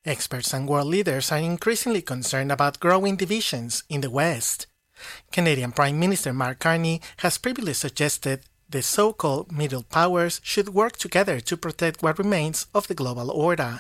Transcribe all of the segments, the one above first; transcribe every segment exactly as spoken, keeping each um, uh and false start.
Experts and world leaders are increasingly concerned about growing divisions in the West. Canadian Prime Minister Mark Carney has previously suggested the so-called middle powers should work together to protect what remains of the global order.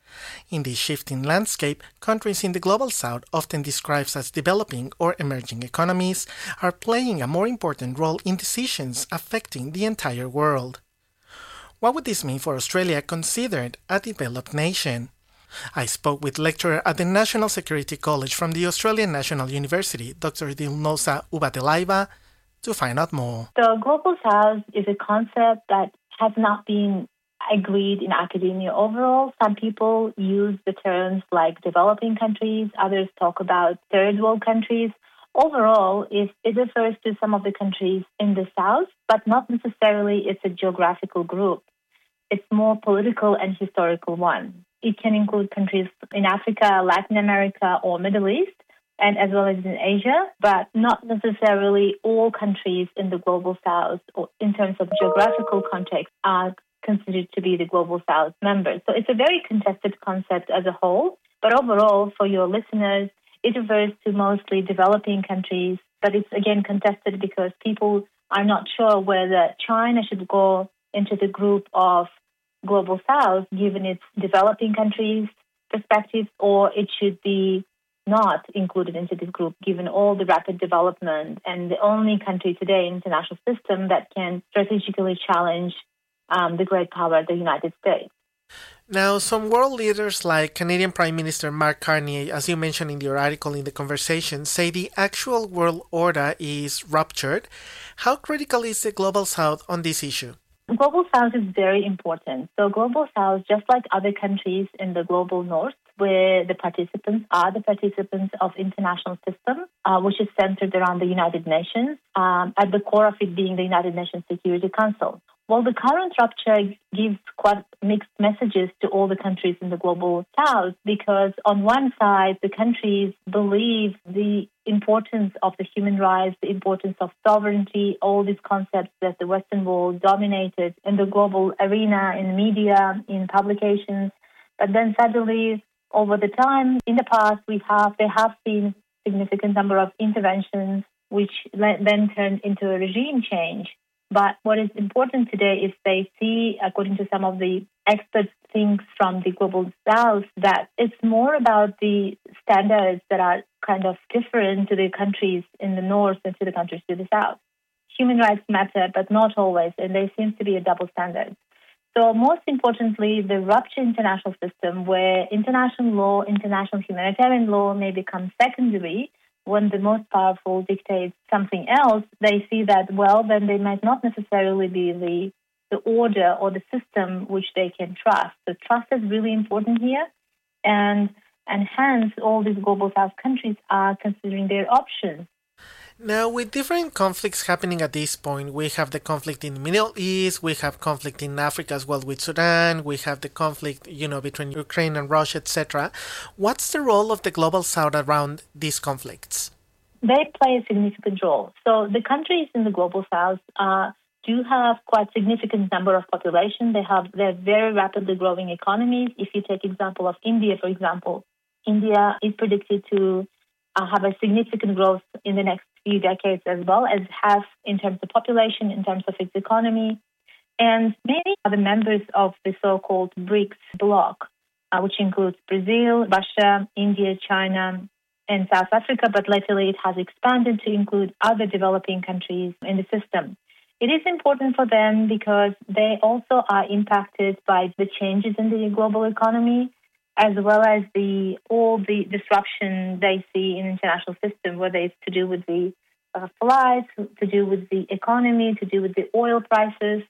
In this shifting landscape, countries in the Global South, often described as developing or emerging economies, are playing a more important role in decisions affecting the entire world. What would this mean for Australia, considered a developed nation? I spoke with lecturer at the National Security College from the Australian National University, Doctor Dilnosa Ubatelaiva, to find out more. The Global South is a concept that has not been agreed in academia overall. Some people use the terms like developing countries, others talk about third world countries. Overall, it, it refers to some of the countries in the South, but not necessarily it's a geographical group. It's more political and historical one. It can include countries in Africa, Latin America, or Middle East, and as well as in Asia, but not necessarily all countries in the Global South, or in terms of geographical context, are considered to be the Global South members. So it's a very contested concept as a whole, but overall, for your listeners, it refers to mostly developing countries, but it's again contested because people are not sure whether China should go into the group of Global South, given its developing countries perspective, or it should be not included into this group, given all the rapid development and the only country today in the international system that can strategically challenge um, the great power, the United States. Now, some world leaders like Canadian Prime Minister Mark Carney, as you mentioned in your article in the conversation, say the actual world order is ruptured. How critical is the Global South on this issue? Global South is very important. So Global South, just like other countries in the Global North, where the participants are the participants of international system, uh, which is centered around the United Nations, um, at the core of it being the United Nations Security Council. Well, the current rupture gives quite mixed messages to all the countries in the Global South because on one side, the countries believe the importance of the human rights, the importance of sovereignty, all these concepts that the Western world dominated in the global arena, in media, in publications. But then suddenly, over the time, in the past, we have there have been significant number of interventions which then turned into a regime change. But what is important today is they see, according to some of the experts, things from the Global South, that it's more about the standards that are kind of different to the countries in the North and to the countries to the South. Human rights matter, but not always, and there seems to be a double standard. So most importantly, the ruptured international system where international law, international humanitarian law may become secondary when the most powerful dictates something else, they see that, well, then they might not necessarily be the, the order or the system which they can trust. So trust is really important here. And, and hence, all these Global South countries are considering their options. Now, with different conflicts happening at this point, we have the conflict in the Middle East, we have conflict in Africa as well with Sudan, we have the conflict, you know, between Ukraine and Russia, et cetera. What's the role of the Global South around these conflicts? They play a significant role. So the countries in the Global South uh, do have quite significant number of population. They have they're very rapidly growing economies. If you take example of India, for example, India is predicted to uh, have a significant growth in the next few decades as well as have in terms of population, in terms of its economy. And many are the members of the so-called BRICS bloc, uh, which includes Brazil, Russia, India, China, and South Africa, but latterly it has expanded to include other developing countries in the system. It is important for them because they also are impacted by the changes in the global economy, as well as the all the disruption they see in the international system, whether it's to do with the uh, flights, to do with the economy, to do with the oil prices.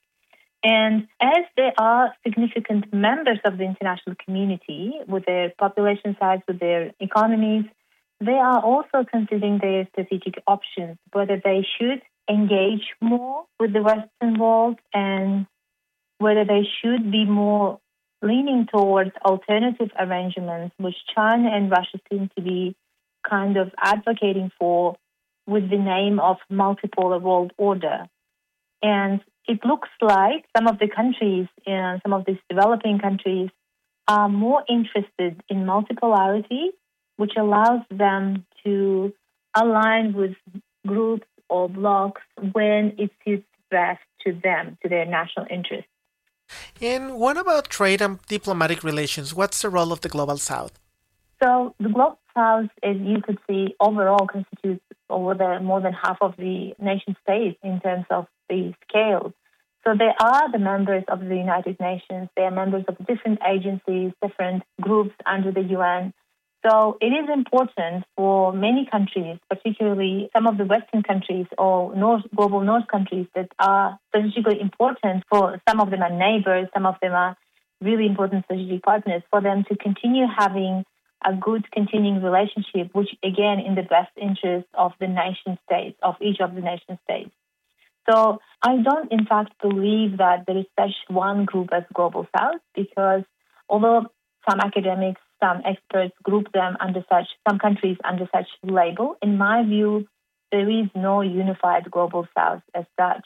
And as they are significant members of the international community, with their population size, with their economies, they are also considering their strategic options, whether they should engage more with the Western world and whether they should be more leaning towards alternative arrangements, which China and Russia seem to be kind of advocating for with the name of multipolar world order. And it looks like some of the countries, and some of these developing countries, are more interested in multipolarity, which allows them to align with groups or blocs when it suits best to them, to their national interests. And what about trade and diplomatic relations? What's the role of the Global South? So the Global South, as you could see, overall constitutes over the more than half of the nation states in terms of the scale. So they are the members of the United Nations. They are members of different agencies, different groups under the U N. So it is important for many countries, particularly some of the Western countries or North, global North countries that are strategically important. For some of them are neighbors, some of them are really important strategic partners, for them to continue having a good continuing relationship, which again in the best interest of the nation states, of each of the nation states. So I don't in fact believe that there is such one group as Global South, because although some academics, some experts group them under such, some countries under such label, in my view, there is no unified Global South as such.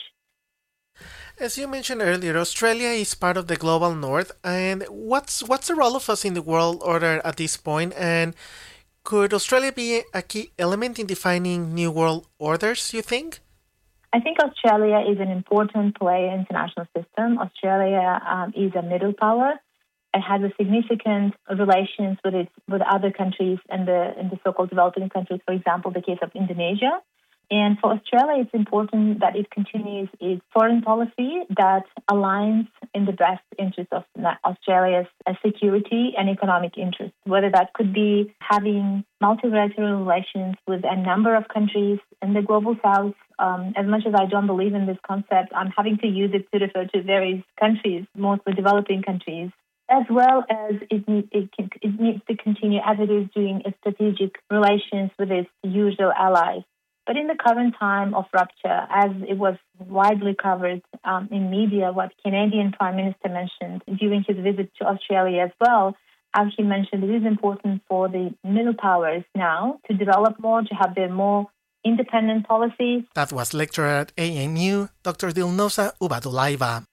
As you mentioned earlier, Australia is part of the Global North, and what's what's the role of us in the world order at this point? And could Australia be a key element in defining new world orders, you think? I think Australia is an important player in the international system. Australia um, is a middle power. It has a significant relations with its with other countries and the in the so-called developing countries, for example, the case of Indonesia. And for Australia, it's important that it continues its foreign policy that aligns in the best interest of Australia's security and economic interests, whether that could be having multilateral relations with a number of countries in the Global South. Um, as much as I don't believe in this concept, I'm having to use it to refer to various countries, mostly developing countries, as well as it, need, it, can, it needs to continue as it is doing its strategic relations with its usual allies. But in the current time of rupture, as it was widely covered um, in media, what Canadian Prime Minister mentioned during his visit to Australia as well, as he mentioned, it is important for the middle powers now to develop more, to have their more independent policies. That was lecturer at A N U, Doctor Dilnosa Ubadulaiva.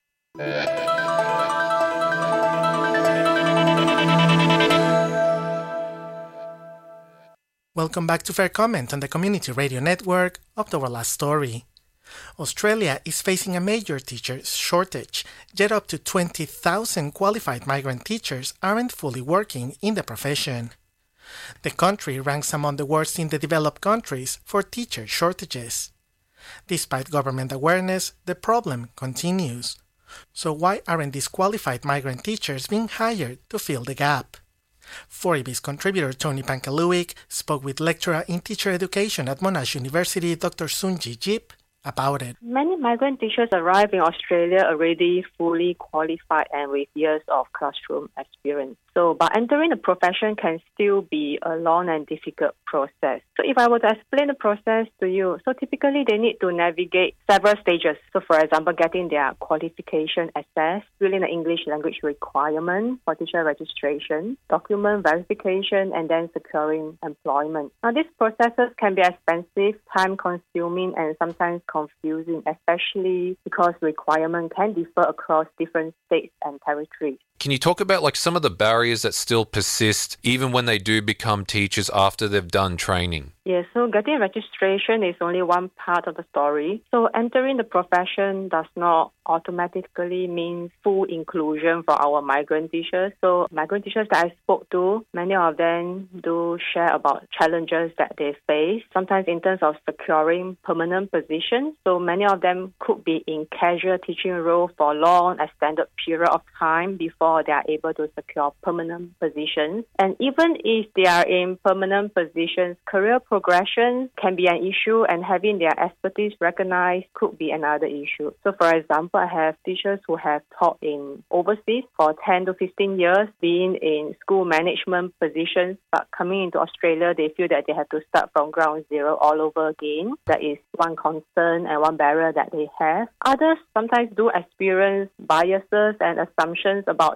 Welcome back to Fair Comment on the Community Radio Network. Up to our last story. Australia is facing a major teacher shortage, yet up to twenty thousand qualified migrant teachers aren't fully working in the profession. The country ranks among the worst in the developed countries for teacher shortages. Despite government awareness, the problem continues. So why aren't these qualified migrant teachers being hired to fill the gap? four A B's contributor Tony Pankaluik spoke with lecturer in teacher education at Monash University, Doctor Sunji Jip, about it. Many migrant teachers arrive in Australia already fully qualified and with years of classroom experience. So, but entering the profession can still be a long and difficult process. So if I were to explain the process to you, so typically they need to navigate several stages. So for example, getting their qualification assessed, filling the English language requirement for teacher registration, document verification, and then securing employment. Now these processes can be expensive, time-consuming, and sometimes confusing, especially because requirements can differ across different states and territories. Can you talk about like some of the barriers that still persist even when they do become teachers after they've done training? Yes, so getting registration is only one part of the story. So entering the profession does not automatically mean full inclusion for our migrant teachers. So migrant teachers that I spoke to, many of them do share about challenges that they face, sometimes in terms of securing permanent positions. So many of them could be in casual teaching role for a long extended period of time before they are able to secure permanent positions. And even if they are in permanent positions, career progression can be an issue, and having their expertise recognized could be another issue. So for example, I have teachers who have taught in overseas for ten to fifteen years, being in school management positions, but coming into Australia, they feel that they have to start from ground zero all over again. That is one concern and one barrier that they have. Others sometimes do experience biases and assumptions about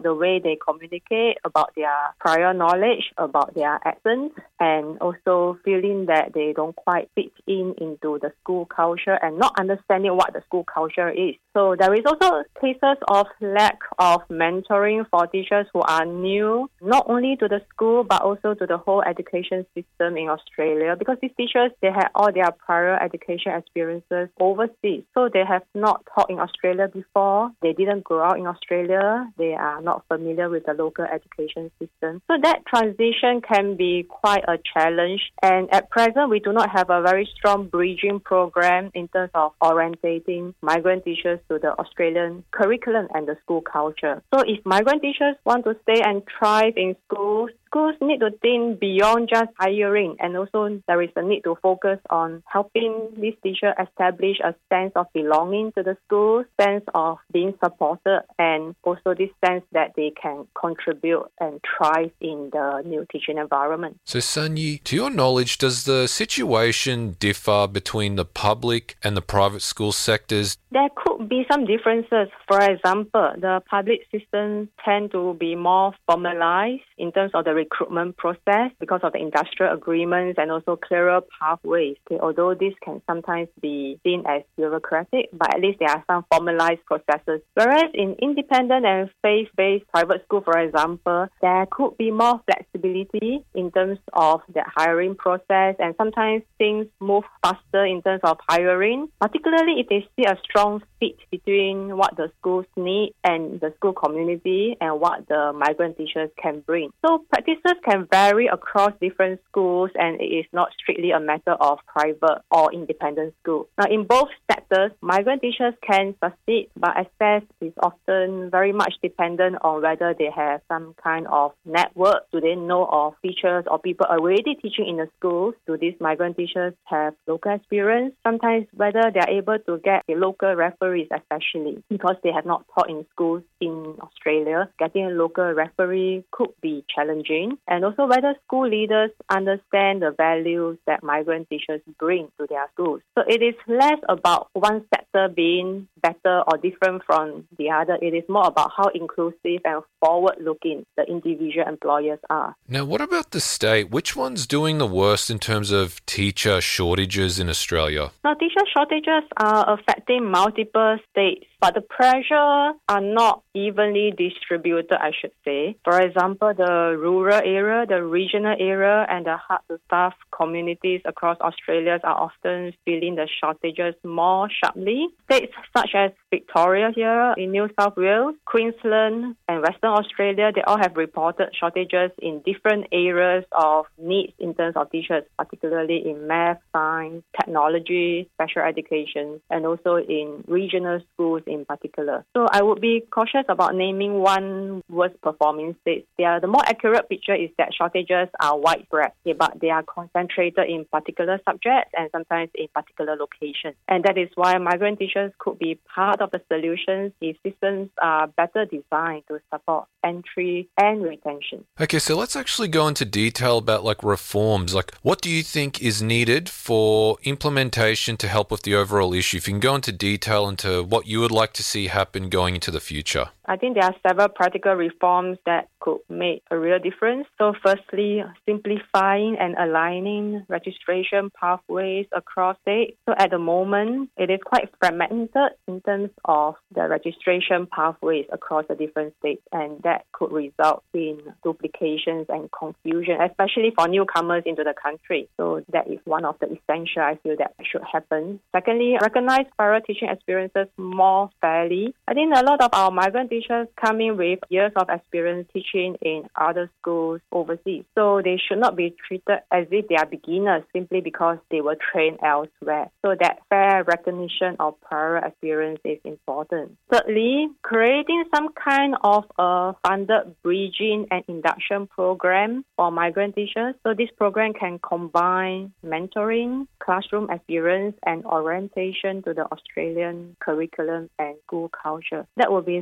the way they communicate, about their prior knowledge, about their accents, and also feeling that they don't quite fit in into the school culture and not understanding what the school culture is. So there is also cases of lack of mentoring for teachers who are new, not only to the school but also to the whole education system in Australia, because these teachers, they had all their prior education experiences overseas. So they have not taught in Australia before, they didn't grow up in Australia, they are not familiar with the local education system. So that transition can be quite a challenge, and at present we do not have a very strong bridging program in terms of orientating migrant teachers to the Australian curriculum and the school culture. So if migrant teachers want to stay and thrive in schools, schools need to think beyond just hiring, and also there is a need to focus on helping these teachers establish a sense of belonging to the school, sense of being supported, and also this sense that they can contribute and thrive in the new teaching environment. So Sanyi, to your knowledge, does the situation differ between the public and the private school sectors? There could be some differences. For example, the public systems tend to be more formalized in terms of the recruitment process because of the industrial agreements and also clearer pathways. Okay, although this can sometimes be seen as bureaucratic, but at least there are some formalized processes. Whereas in independent and faith-based private school, for example, there could be more flexibility in terms of the hiring process, and sometimes things move faster in terms of hiring, particularly if they see a strong fit between what the schools need and the school community and what the migrant teachers can bring. So practices can vary across different schools, and it is not strictly a matter of private or independent school. Now, in both sectors, migrant teachers can succeed, but access is often very much dependent on whether they have some kind of network. Do they know of teachers or people already teaching in the schools? Do these migrant teachers have local experience? Sometimes whether they are able to get the local referees, especially because they have not taught in schools in Australia, getting a local referee could be challenging. And also whether school leaders understand the values that migrant teachers bring to their schools. So it is less about one sector being better or different from the other. It is more about how inclusive and forward-looking the individual employers are. Now, what about the state? Which one's doing the worst in terms of teacher shortages in Australia? Now, teacher shortages are affecting multiple states, but the pressure are not evenly distributed, I should say. For example, the rural area, the regional area, and the hard-to-staff communities across Australia are often feeling the shortages more sharply. States such as Victoria here in New South Wales, Queensland, and Western Australia, they all have reported shortages in different areas of needs in terms of teachers, particularly in math, science, technology, special education, and also in regional schools in particular. So I would be cautious about naming one worst performing state. They are, the more accurate picture is that shortages are widespread, okay, but they are concentrated in particular subjects and sometimes in particular locations. And that is why migrant teachers could be part of the solutions if systems are better designed to support entry and retention. Okay, so let's actually go into detail about like reforms. Like, what do you think is needed for implementation to help with the overall issue? If you can go into detail into what you would like to see happen going into the future. I think there are several practical reforms that could make a real difference. So firstly, simplifying and aligning registration pathways across states. So at the moment, it is quite fragmented in terms of the registration pathways across the different states, and that could result in duplications and confusion, especially for newcomers into the country. So that is one of the essential, I feel, that should happen. Secondly, recognize prior teaching experiences more fairly. I think a lot of our migrant teachers come in with years of experience teaching in other schools overseas. So they should not be treated as if they are beginners simply because they were trained elsewhere. So that fair recognition of prior experience is important. Thirdly, creating some kind of a funded bridging and induction program for migrant teachers. So this program can combine mentoring, classroom experience, and orientation to the Australian curriculum and school culture. That will be something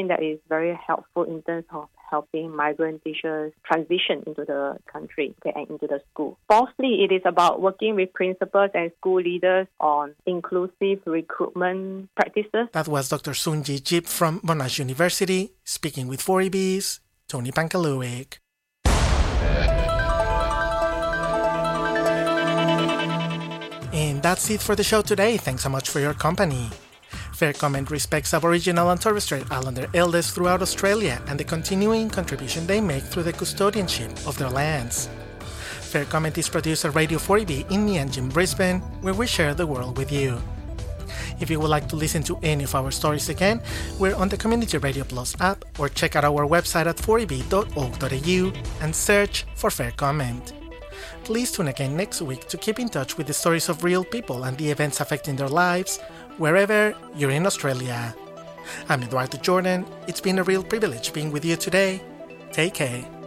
something that is very helpful in terms of helping migrant teachers transition into the country okay, and into the school. Fourthly, it is about working with principals and school leaders on inclusive recruitment practices. That was Doctor Soonjee Jip from Monash University, speaking with four E B's Tony Pankaluik. And that's it for the show today. Thanks so much for your company. Fair Comment respects Aboriginal and Torres Strait Islander elders throughout Australia and the continuing contribution they make through the custodianship of their lands. Fair Comment is produced at Radio four E B in Meanjin, Brisbane, where we share the world with you. If you would like to listen to any of our stories again, we're on the Community Radio Plus app or check out our website at four e b dot org dot a u and search for Fair Comment. Please tune again next week to keep in touch with the stories of real people and the events affecting their lives, wherever you're in Australia. I'm Eduardo Jordan. It's been a real privilege being with you today. Take care.